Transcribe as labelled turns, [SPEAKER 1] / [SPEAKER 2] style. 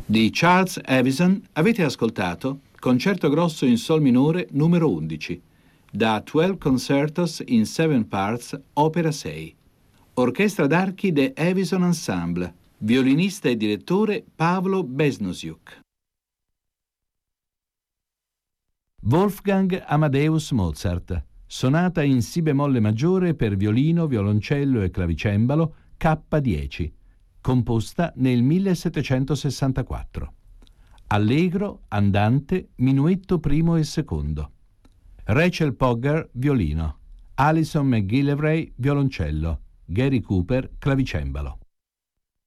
[SPEAKER 1] Di Charles Avison avete ascoltato Concerto grosso in Sol minore numero 11, da 12 Concertos in 7 Parts, opera 6. Orchestra d'archi The Avison Ensemble, violinista e direttore Pavlo Besnosiuk. Wolfgang Amadeus Mozart, sonata in Si bemolle maggiore per violino, violoncello e clavicembalo, K10, composta nel 1764. Allegro, andante, minuetto primo e secondo. Rachel Pogger, violino. Alison McGillivray, violoncello. Gary Cooper, clavicembalo.